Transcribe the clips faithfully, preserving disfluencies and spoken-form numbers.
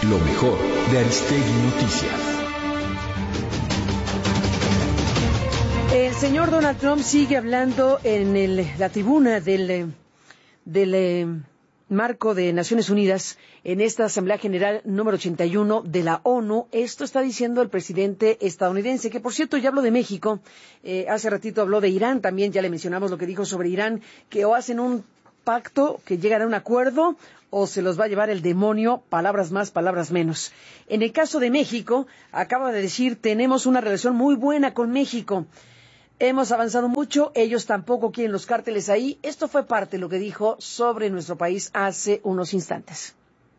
Lo mejor de Aristegui Noticias. El señor Donald Trump sigue hablando en el, la tribuna del, del eh, marco de Naciones Unidas en esta Asamblea General número ochenta y uno de la ONU. Esto está diciendo el presidente estadounidense, que por cierto ya habló de México, eh, hace ratito habló de Irán, también ya le mencionamos lo que dijo sobre Irán, que o hacen un pacto, que llegan a un acuerdo, o se los va a llevar el demonio, palabras más, palabras menos. En el caso de México, acaba de decir, tenemos una relación muy buena con México. Hemos avanzado mucho, ellos tampoco quieren los cárteles ahí. Esto fue parte de lo que dijo sobre nuestro país hace unos instantes.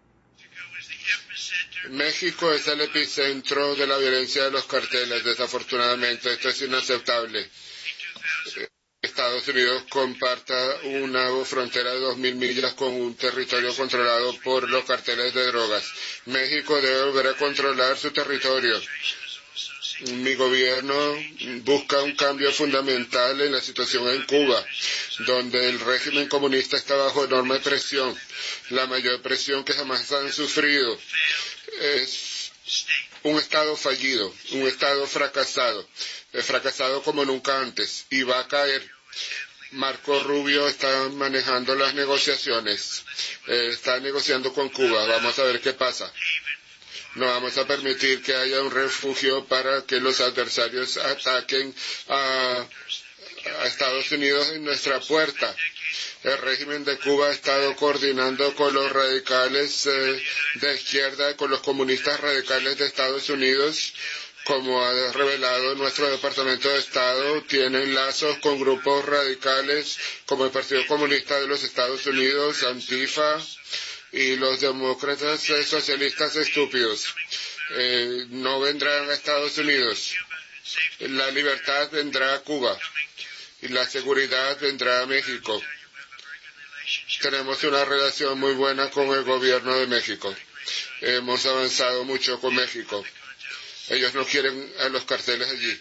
México es el epicentro de la violencia de los carteles, desafortunadamente. Esto es inaceptable. Estados Unidos comparta una frontera de dos mil millas con un territorio controlado por los carteles de drogas. México debe volver a controlar su territorio. Mi gobierno busca un cambio fundamental en la situación en Cuba, donde el régimen comunista está bajo enorme presión, la mayor presión que jamás han sufrido. Es un Estado fallido, un Estado fracasado, fracasado como nunca antes, y va a caer. Marco Rubio está manejando las negociaciones, eh, está negociando con Cuba, vamos a ver qué pasa. No vamos a permitir que haya un refugio para que los adversarios ataquen a, a Estados Unidos en nuestra puerta. El régimen de Cuba ha estado coordinando con los radicales eh, de izquierda, con los comunistas radicales de Estados Unidos. Como ha revelado nuestro Departamento de Estado, tienen lazos con grupos radicales como el Partido Comunista de los Estados Unidos, Antifa, y los demócratas eh, socialistas estúpidos. Eh, no vendrán a Estados Unidos. La libertad vendrá a Cuba y la seguridad vendrá a México. Tenemos una relación muy buena con el gobierno de México. Hemos avanzado mucho con México. Ellos no quieren a los carteles allí.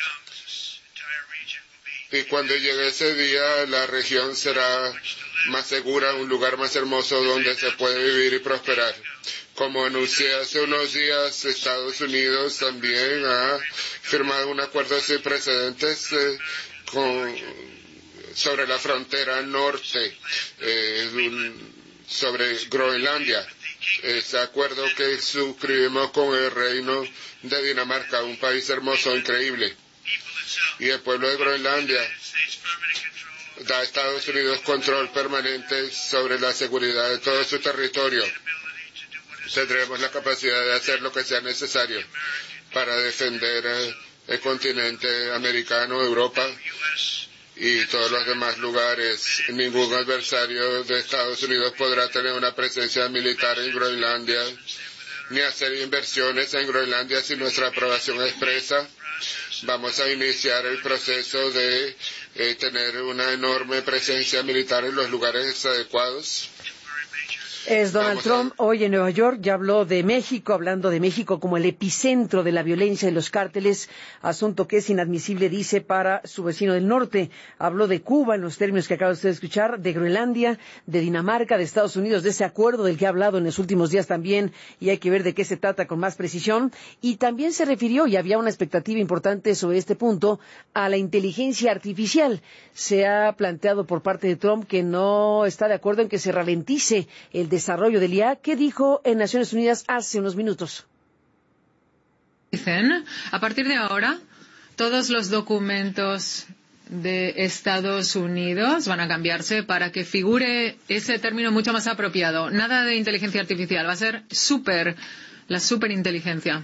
Y cuando llegue ese día, la región será más segura, un lugar más hermoso donde se puede vivir y prosperar. Como anuncié hace unos días, Estados Unidos también ha firmado un acuerdo sin precedentes eh, con, sobre la frontera norte, eh, un, sobre Groenlandia. Ese acuerdo que suscribimos con el Reino de Dinamarca, un país hermoso, increíble. Y el pueblo de Groenlandia da a Estados Unidos control permanente sobre la seguridad de todo su territorio. Tendremos la capacidad de hacer lo que sea necesario para defender el continente americano, Europa y todos los demás lugares. Ningún adversario de Estados Unidos podrá tener una presencia militar en Groenlandia ni hacer inversiones en Groenlandia sin nuestra aprobación expresa. Vamos a iniciar el proceso de eh, tener una enorme presencia militar en los lugares adecuados. Es Donald Trump hoy en Nueva York, ya habló de México, hablando de México como el epicentro de la violencia de los cárteles, asunto que es inadmisible, dice, para su vecino del norte. Habló de Cuba en los términos que acaba usted de escuchar, de Groenlandia, de Dinamarca, de Estados Unidos, de ese acuerdo del que ha hablado en los últimos días también, y hay que ver de qué se trata con más precisión. Y también se refirió, y había una expectativa importante sobre este punto, a la inteligencia artificial. Se ha planteado por parte de Trump que no está de acuerdo en que se ralentice el desarrollo del I A. ¿Qué dijo en Naciones Unidas hace unos minutos? Dicen, a partir de ahora, todos los documentos de Estados Unidos van a cambiarse para que figure ese término mucho más apropiado. Nada de inteligencia artificial, va a ser súper, la superinteligencia.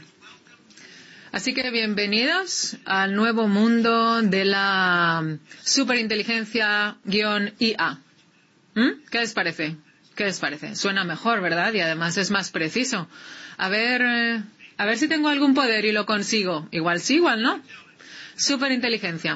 Así que bienvenidos al nuevo mundo de la superinteligencia-I A. ¿Mm? ¿Qué les parece? ¿Qué les parece? Suena mejor, ¿verdad? Y además es más preciso. A ver, eh, a ver si tengo algún poder y lo consigo. Igual sí, igual no. Superinteligencia.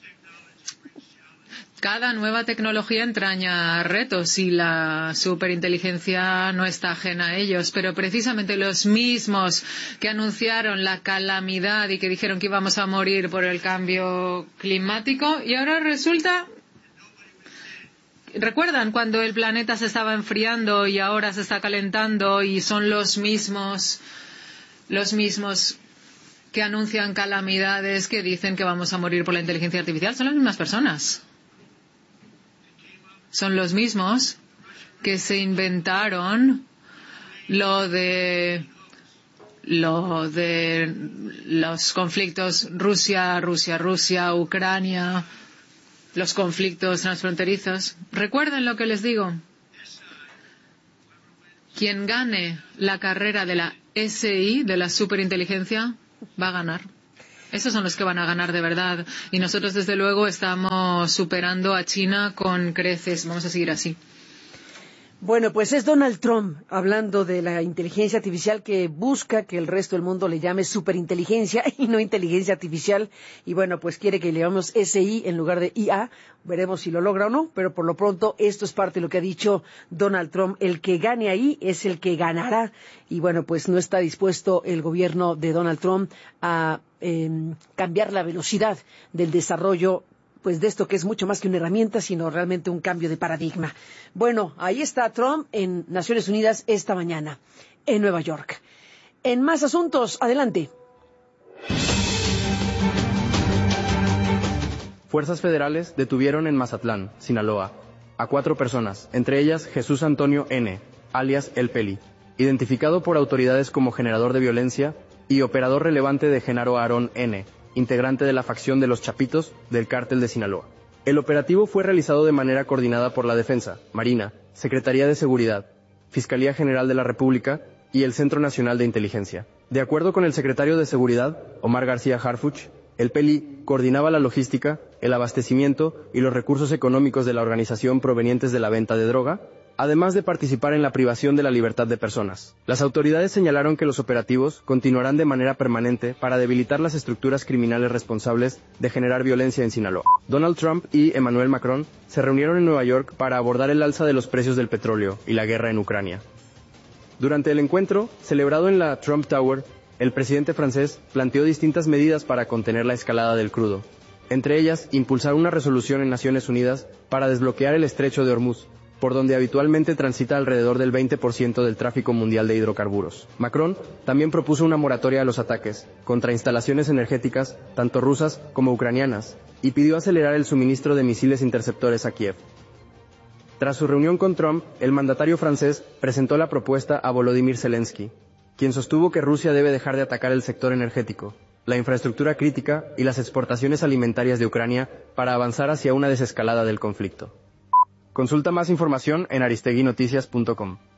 Cada nueva tecnología entraña retos y la superinteligencia no está ajena a ellos, pero precisamente los mismos que anunciaron la calamidad y que dijeron que íbamos a morir por el cambio climático, y ahora resulta ¿Recuerdan cuando el planeta se estaba enfriando y ahora se está calentando y son los mismos, los mismos que anuncian calamidades, que dicen que vamos a morir por la inteligencia artificial? Son las mismas personas. Son los mismos que se inventaron lo de lo de los conflictos Rusia, Rusia, Rusia, Ucrania, los conflictos transfronterizos. ¿Recuerden lo que les digo? Quien gane la carrera de la S I, de la superinteligencia, va a ganar. Esos son los que van a ganar de verdad. Y nosotros, desde luego, estamos superando a China con creces. Vamos a seguir así. Bueno, pues es Donald Trump hablando de la inteligencia artificial, que busca que el resto del mundo le llame superinteligencia y no inteligencia artificial. Y bueno, pues quiere que le llamemos S I en lugar de I A. Veremos si lo logra o no, pero por lo pronto esto es parte de lo que ha dicho Donald Trump. El que gane ahí es el que ganará. Y bueno, pues no está dispuesto el gobierno de Donald Trump a eh, cambiar la velocidad del desarrollo, pues de esto que es mucho más que una herramienta, sino realmente un cambio de paradigma. Bueno, ahí está Trump en Naciones Unidas esta mañana, en Nueva York. En más asuntos, adelante. Fuerzas federales detuvieron en Mazatlán, Sinaloa, a cuatro personas, entre ellas Jesús Antonio N., alias El Peli, identificado por autoridades como generador de violencia y operador relevante de Genaro Aarón N., integrante de la facción de los Chapitos del Cártel de Sinaloa. El operativo fue realizado de manera coordinada por la Defensa, Marina, Secretaría de Seguridad, Fiscalía General de la República y el Centro Nacional de Inteligencia. De acuerdo con el secretario de Seguridad, Omar García Harfuch, el Peli coordinaba la logística, el abastecimiento y los recursos económicos de la organización provenientes de la venta de droga, además de participar en la privación de la libertad de personas. Las autoridades señalaron que los operativos continuarán de manera permanente para debilitar las estructuras criminales responsables de generar violencia en Sinaloa. Donald Trump y Emmanuel Macron se reunieron en Nueva York para abordar el alza de los precios del petróleo y la guerra en Ucrania. Durante el encuentro, celebrado en la Trump Tower, el presidente francés planteó distintas medidas para contener la escalada del crudo. Entre ellas, impulsar una resolución en Naciones Unidas para desbloquear el estrecho de Hormuz, por donde habitualmente transita alrededor del veinte por ciento del tráfico mundial de hidrocarburos. Macron también propuso una moratoria a los ataques contra instalaciones energéticas, tanto rusas como ucranianas, y pidió acelerar el suministro de misiles interceptores a Kiev. Tras su reunión con Trump, el mandatario francés presentó la propuesta a Volodymyr Zelensky, quien sostuvo que Rusia debe dejar de atacar el sector energético, la infraestructura crítica y las exportaciones alimentarias de Ucrania para avanzar hacia una desescalada del conflicto. Consulta más información en aristegui noticias punto com.